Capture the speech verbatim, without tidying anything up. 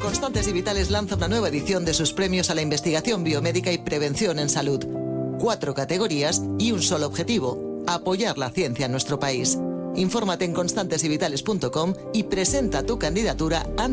Constantes y Vitales lanza una nueva edición de sus premios a la investigación biomédica y prevención en salud. Cuatro categorías y un solo objetivo: apoyar la ciencia en nuestro país. Infórmate en constantes y vitales punto com y presenta tu candidatura antes